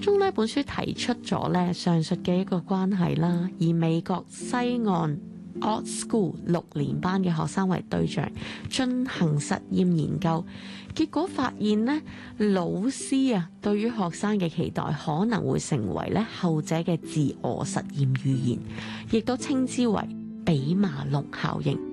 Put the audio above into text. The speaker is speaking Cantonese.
中呢本書提出咗呢上述嘅一個關係啦，以美國西岸 Art School 6年班嘅學生為對象進行實驗研究，結果發現呢老師對於學生嘅期待可能會成為呢後者嘅自我實驗預言，亦都稱之為比馬龍效應。